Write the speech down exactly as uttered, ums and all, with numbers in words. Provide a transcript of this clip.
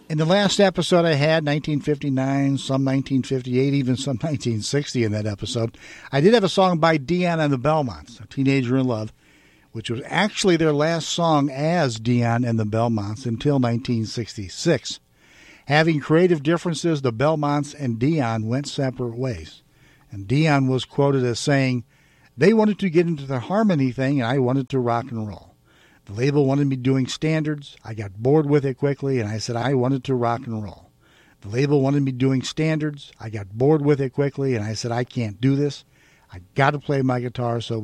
In the last episode I had, nineteen fifty-nine, some nineteen fifty-eight, even some nineteen sixty in that episode, I did have a song by Dion and the Belmonts, A Teenager in Love, which was actually their last song as Dion and the Belmonts until nineteen sixty-six. Having creative differences, the Belmonts and Dion went separate ways. And Dion was quoted as saying, "They wanted to get into the harmony thing, and I wanted to rock and roll. The label wanted me doing standards. I got bored with it quickly, and I said I wanted to rock and roll. The label wanted me doing standards. I got bored with it quickly, and I said I can't do this. I got to play my guitar, so